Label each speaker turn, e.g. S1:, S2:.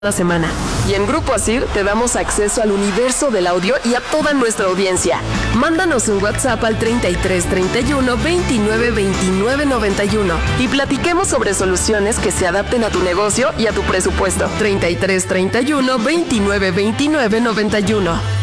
S1: cada semana. Y en Grupo Asir te damos acceso al universo del audio y a toda nuestra audiencia. Mándanos un WhatsApp al 33 31 29 29 91 y platiquemos sobre soluciones que se adapten a tu negocio y a tu presupuesto. 33 31 29 29 91.